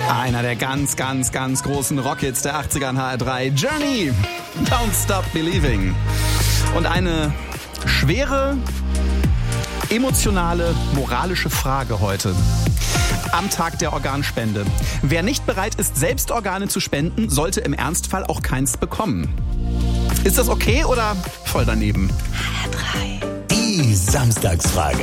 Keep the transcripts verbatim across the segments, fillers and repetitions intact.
Einer der ganz, ganz, ganz großen Rockhits der achtziger in H R drei. Journey, Don't Stop Believing. Und eine schwere, emotionale, moralische Frage heute. Am Tag der Organspende. Wer nicht bereit ist, selbst Organe zu spenden, sollte im Ernstfall auch keins bekommen. Ist das okay oder voll daneben? H R drei. Die Samstagsfrage.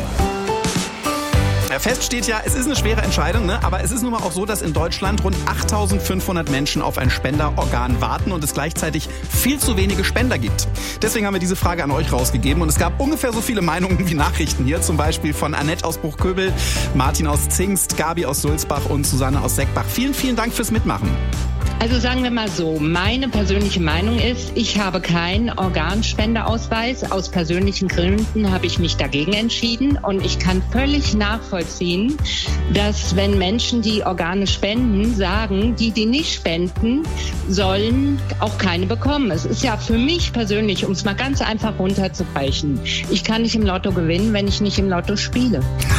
Fest steht ja, es ist eine schwere Entscheidung, ne? Aber es ist nun mal auch so, dass in Deutschland rund achttausendfünfhundert Menschen auf ein Spenderorgan warten und es gleichzeitig viel zu wenige Spender gibt. Deswegen haben wir diese Frage an euch rausgegeben und es gab ungefähr so viele Meinungen wie Nachrichten hier, zum Beispiel von Annette aus Bruchköbel, Martin aus Zingst, Gabi aus Sulzbach und Susanne aus Seckbach. Vielen, vielen Dank fürs Mitmachen. Also sagen wir mal so, meine persönliche Meinung ist, ich habe keinen Organspendeausweis. Aus persönlichen Gründen habe ich mich dagegen entschieden und ich kann völlig nachvollziehen, dass wenn Menschen, die Organe spenden, sagen, die, die nicht spenden, sollen auch keine bekommen. Es ist ja für mich persönlich, um es mal ganz einfach runterzubrechen, ich kann nicht im Lotto gewinnen, wenn ich nicht im Lotto spiele.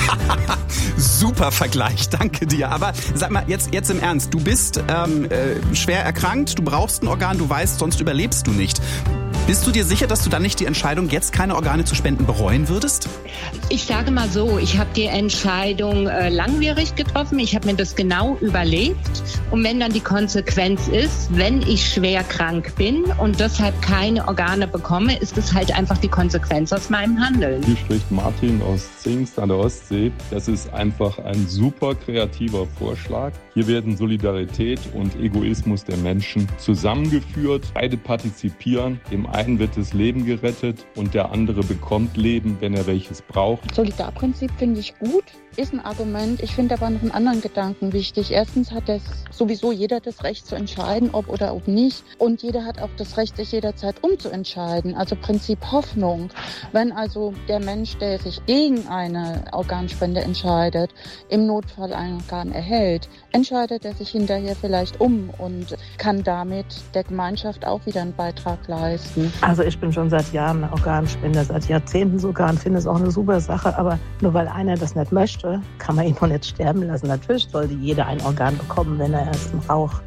Super Vergleich, danke dir. Aber sag mal, jetzt, jetzt im Ernst, du bist ähm, äh, schwer erkrankt, du brauchst ein Organ, du weißt, sonst überlebst du nicht. Bist du dir sicher, dass du dann nicht die Entscheidung, jetzt keine Organe zu spenden, bereuen würdest? Ich sage mal so, ich habe die Entscheidung äh, langwierig getroffen. Ich habe mir das genau überlegt. Und wenn dann die Konsequenz ist, wenn ich schwer krank bin und deshalb keine Organe bekomme, ist es halt einfach die Konsequenz aus meinem Handeln. Hier spricht Martin aus Zingst an der Ostsee. Das ist einfach ein super kreativer Vorschlag. Hier werden Solidarität und Egoismus der Menschen zusammengeführt. Beide partizipieren. Dem einen wird das Leben gerettet und der andere bekommt Leben, wenn er welches braucht. Solidarprinzip finde ich gut, ist ein Argument. Ich finde aber noch einen anderen Gedanken wichtig. Erstens hat das sowieso jeder das Recht zu entscheiden, ob oder ob nicht. Und jeder hat auch das Recht, sich jederzeit umzuentscheiden. Also Prinzip Hoffnung. Wenn also der Mensch, der sich gegen eine Organspende entscheidet, im Notfall ein Organ erhält, entscheidet er sich hinterher vielleicht um und kann damit der Gemeinschaft auch wieder einen Beitrag leisten. Also ich bin schon seit Jahren Organspender, seit Jahrzehnten sogar und finde es auch eine super Sache. Aber nur weil einer das nicht möchte, kann man ihn noch nicht sterben lassen. Natürlich sollte jeder ein Organ bekommen, wenn er es braucht.